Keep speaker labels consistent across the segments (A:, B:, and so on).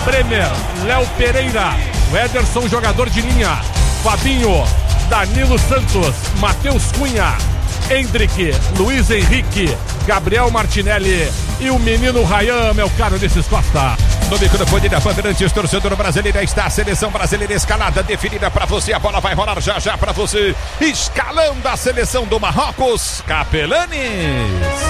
A: Bremer, Léo Pereira, o Ederson, jogador de linha, Fabinho, Danilo Santos, Matheus Cunha, Hendrick, Luiz Henrique, Gabriel Martinelli e o menino Ryan, meu caro Ulisses Costa.
B: No microfone da Bandeirantes, torcedor brasileiro, está a seleção brasileira escalada, definida para você. A bola vai rolar já para você. Escalando a seleção do Marrocos, Capelanes.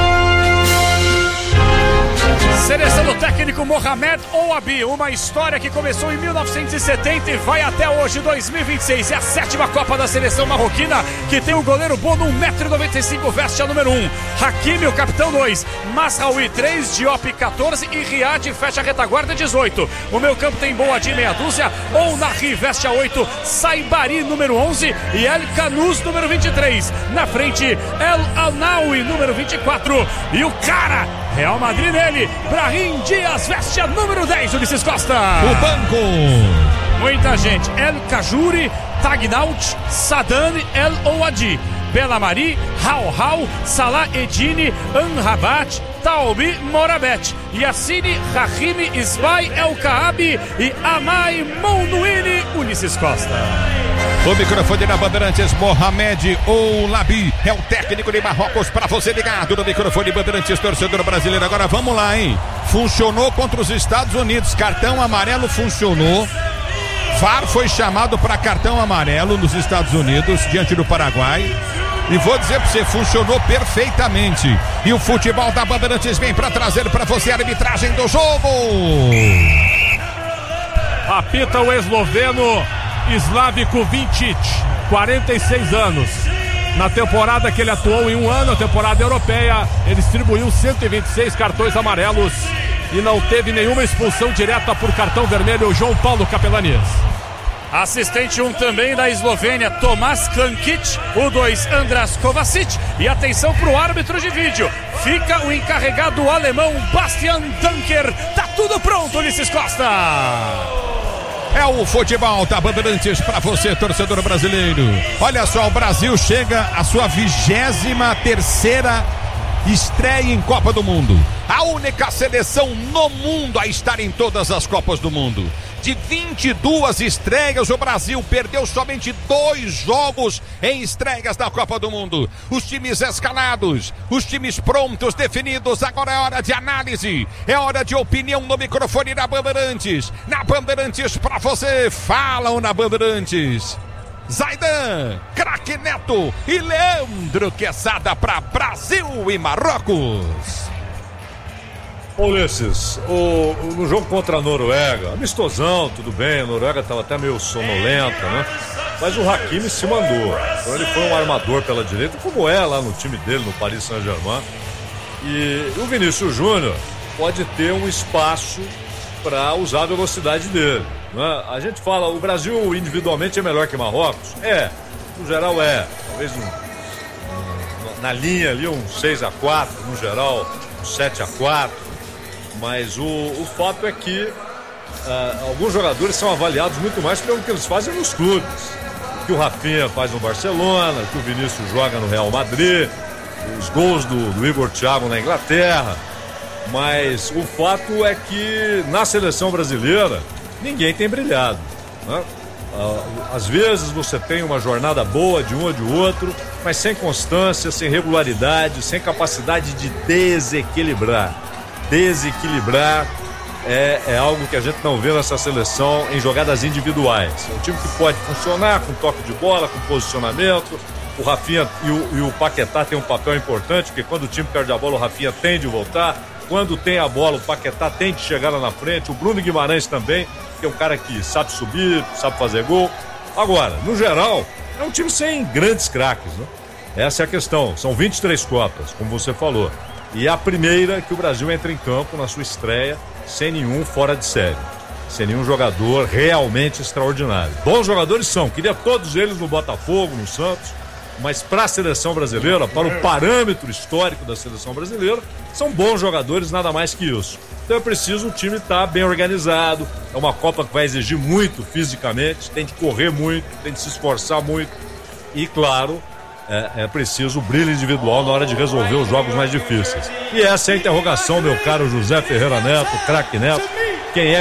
C: Seleção do técnico Mohamed Ouabi, uma história que começou em 1970 e vai até hoje, 2026. É a 7ª Copa da seleção marroquina, que tem o goleiro Bono, 1,95 m, veste a número 1. Hakimi, o capitão, 2. Masraoui, 3. Diop, 14. E Riad fecha a retaguarda, 18. O meio campo tem Boadi, meia dúzia. Ounahi veste a 8. Saibari, número 11. E El Kanous, número 23. Na frente, El Anawi, número 24. E o cara, Real Madrid nele, Brahim Dias veste a número 10, Ulisses Costa.
B: O banco.
C: Muita gente. El Kajuri, Tagnaut, Sadane, El Ouadi, Belamari, Hau, Salah Edine, Anrabat, Taobi, Morabet, Yassine, Rahimi, Isbai, El Kaabi e Amai Mounouini, Ulisses Costa.
B: O microfone da Bandeirantes, Mohamed Ouabi é o técnico de Marrocos, para você ligado no microfone Bandeirantes, torcedor brasileiro. Agora vamos lá, hein? Funcionou contra os Estados Unidos, cartão amarelo funcionou. VAR foi chamado para cartão amarelo nos Estados Unidos, diante do Paraguai. E vou dizer para você, funcionou perfeitamente. E o futebol da Bandeirantes vem para trazer para você a arbitragem do jogo.
A: Apita o esloveno Slavko Vincic, 46 anos. Na temporada que ele atuou em um ano, a temporada europeia, ele distribuiu 126 cartões amarelos e não teve nenhuma expulsão direta por cartão vermelho. João Paulo Capelanes.
C: Assistente 1 também da Eslovênia, Tomas Klankic, o 2, Andras Kovacic. E atenção para o árbitro de vídeo, fica o encarregado alemão Bastian Dunker. Tá tudo pronto, Ulisses Costa.
B: É o futebol da Bandeirantes para você, torcedor brasileiro. Olha só, o Brasil chega à sua 23ª estreia em Copa do Mundo. A única seleção no mundo a estar em todas as Copas do Mundo. De 22 estreias, o Brasil perdeu somente 2 jogos em estreias da Copa do Mundo. Os times escalados, os times prontos, definidos. Agora é hora de análise, é hora de opinião no microfone da Bandeirantes. Na Bandeirantes pra você, falam na Bandeirantes. Zaidan, Craque Neto e Leandro Quesada para Brasil e Marrocos.
D: Ulisses, no jogo contra a Noruega, amistosão, tudo bem, a Noruega estava até meio sonolenta, né? Mas o Hakimi se mandou. Então ele foi um armador pela direita, como é lá no time dele, no Paris Saint-Germain. E o Vinícius Júnior pode ter um espaço para usar a velocidade dele, né? A gente fala, o Brasil individualmente é melhor que Marrocos? No geral talvez na linha ali um 6-4, no geral um 7-4. Mas o fato é que alguns jogadores são avaliados muito mais pelo que eles fazem nos clubes. O que o Rafinha faz no Barcelona, o que o Vinícius joga no Real Madrid, os gols do Igor Thiago na Inglaterra. Mas o fato é que na seleção brasileira ninguém tem brilhado, né? Às vezes você tem uma jornada boa de um ou de outro, mas sem constância, sem regularidade, sem capacidade de desequilibrar é algo que a gente não vê nessa seleção em jogadas individuais. É um time que pode funcionar com toque de bola, com posicionamento. O Rafinha e o Paquetá têm um papel importante, porque quando o time perde a bola, o Rafinha tem de voltar. Quando tem a bola, o Paquetá tem de chegar lá na frente. O Bruno Guimarães também, que é um cara que sabe subir, sabe fazer gol. Agora, no geral, é um time sem grandes craques, né? Essa é a questão. São 23 Copas, como você falou. E é a primeira que o Brasil entra em campo na sua estreia sem nenhum fora de série, sem nenhum jogador realmente extraordinário. Bons jogadores são, queria todos eles no Botafogo, no Santos, mas para a seleção brasileira, para o parâmetro histórico da seleção brasileira, são bons jogadores, nada mais que isso. Então é preciso o time estar bem organizado, é uma Copa que vai exigir muito fisicamente, tem de correr muito, tem de se esforçar muito e, claro, é preciso o brilho individual na hora de resolver os jogos mais difíceis. E essa é a interrogação, meu caro José Ferreira Neto, Craque Neto, quem é